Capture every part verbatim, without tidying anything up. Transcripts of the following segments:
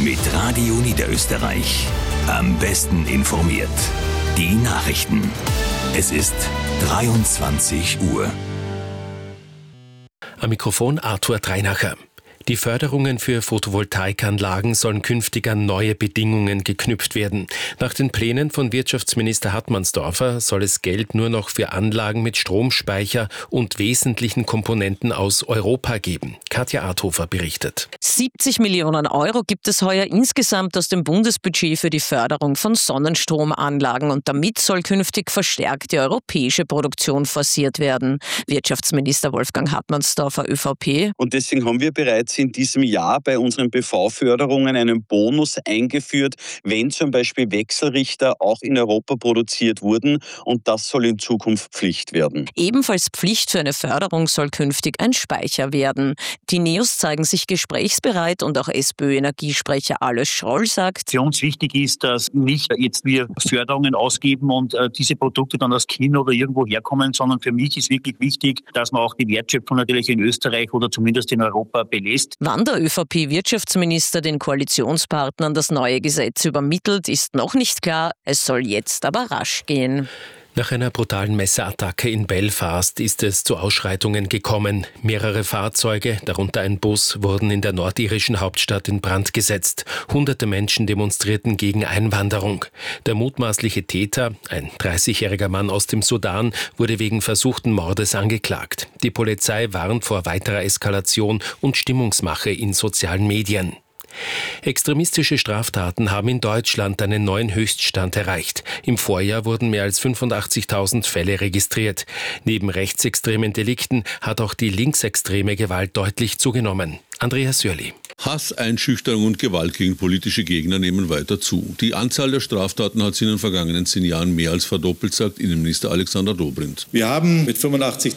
mit Radio Niederösterreich. Am besten informiert. Die Nachrichten. Es ist dreiundzwanzig Uhr. Am Mikrofon Arthur Dreinacher. Die Förderungen für Photovoltaikanlagen sollen künftig an neue Bedingungen geknüpft werden. Nach den Plänen von Wirtschaftsminister Hartmannsdorfer soll es Geld nur noch für Anlagen mit Stromspeicher und wesentlichen Komponenten aus Europa geben. Katja Arthofer berichtet. siebzig Millionen Euro gibt es heuer insgesamt aus dem Bundesbudget für die Förderung von Sonnenstromanlagen und damit soll künftig verstärkt die europäische Produktion forciert werden. Wirtschaftsminister Wolfgang Hartmannsdorfer, ÖVP. Und deswegen haben wir bereits in diesem Jahr bei unseren B V-Förderungen einen Bonus eingeführt, wenn zum Beispiel Wechselrichter auch in Europa produziert wurden, und das soll in Zukunft Pflicht werden. Ebenfalls Pflicht für eine Förderung soll künftig ein Speicher werden. Die Neos zeigen sich gesprächsbereit und auch SPÖ-Energiesprecher Alois Schroll sagt: Für uns wichtig ist, dass nicht jetzt wir Förderungen ausgeben und äh, diese Produkte dann aus China oder irgendwo herkommen, sondern für mich ist wirklich wichtig, dass man auch die Wertschöpfung natürlich in Österreich oder zumindest in Europa belässt. Wann der ÖVP-Wirtschaftsminister den Koalitionspartnern das neue Gesetz übermittelt, ist noch nicht klar. Es soll jetzt aber rasch gehen. Nach einer brutalen Messerattacke in Belfast ist es zu Ausschreitungen gekommen. Mehrere Fahrzeuge, darunter ein Bus, wurden in der nordirischen Hauptstadt in Brand gesetzt. Hunderte Menschen demonstrierten gegen Einwanderung. Der mutmaßliche Täter, ein dreißigjähriger Mann aus dem Sudan, wurde wegen versuchten Mordes angeklagt. Die Polizei warnt vor weiterer Eskalation und Stimmungsmache in sozialen Medien. Extremistische Straftaten haben in Deutschland einen neuen Höchststand erreicht. Im Vorjahr wurden mehr als fünfundachtzigtausend Fälle registriert. Neben rechtsextremen Delikten hat auch die linksextreme Gewalt deutlich zugenommen. Andreas Sörli. Hass, Einschüchterung und Gewalt gegen politische Gegner nehmen weiter zu. Die Anzahl der Straftaten hat sich in den vergangenen zehn Jahren mehr als verdoppelt, sagt Innenminister Alexander Dobrindt. Wir haben mit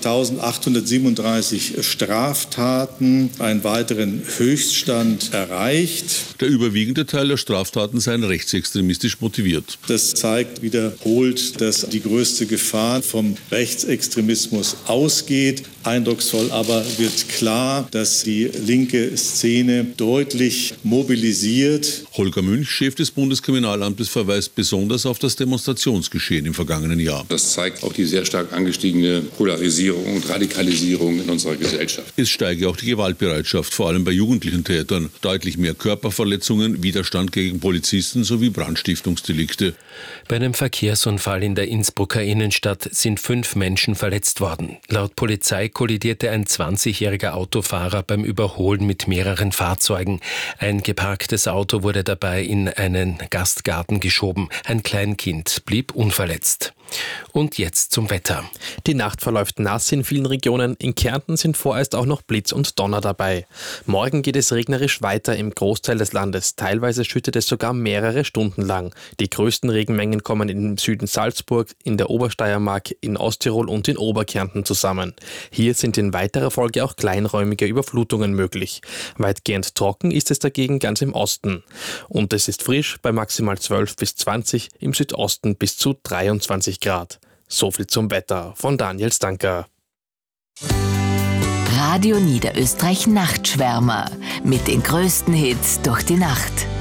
fünfundachtzigtausendachthundertsiebenunddreißig Straftaten einen weiteren Höchststand erreicht. Der überwiegende Teil der Straftaten seien rechtsextremistisch motiviert. Das zeigt wiederholt, dass die größte Gefahr vom Rechtsextremismus ausgeht. Eindrucksvoll aber wird klar, dass die linke Szene deutlich mobilisiert. Holger Münch, Chef des Bundeskriminalamtes, verweist besonders auf das Demonstrationsgeschehen im vergangenen Jahr. Das zeigt auch die sehr stark angestiegene Polarisierung und Radikalisierung in unserer Gesellschaft. Es steige auch die Gewaltbereitschaft, vor allem bei jugendlichen Tätern. Deutlich mehr Körperverletzungen, Widerstand gegen Polizisten sowie Brandstiftungsdelikte. Bei einem Verkehrsunfall in der Innsbrucker Innenstadt sind fünf Menschen verletzt worden. Laut Polizei kollidierte ein zwanzigjähriger Autofahrer beim Überholen mit mehreren Fahrzeugen. Ein geparktes Auto wurde dabei in einen Gastgarten geschoben. Ein Kleinkind blieb unverletzt. Und jetzt zum Wetter. Die Nacht verläuft nass in vielen Regionen. In Kärnten sind vorerst auch noch Blitz und Donner dabei. Morgen geht es regnerisch weiter im Großteil des Landes. Teilweise schüttet es sogar mehrere Stunden lang. Die größten Regenmengen kommen im Süden Salzburg, in der Obersteiermark, in Osttirol und in Oberkärnten zusammen. Hier sind in weiterer Folge auch kleinräumige Überflutungen möglich. Weitgehend trocken ist es dagegen ganz im Osten. Und es ist frisch bei maximal zwölf bis zwanzig, im Südosten bis zu dreiundzwanzig Grad. So viel zum Wetter von Daniel Stanker. Radio Niederösterreich Nachtschwärmer mit den größten Hits durch die Nacht.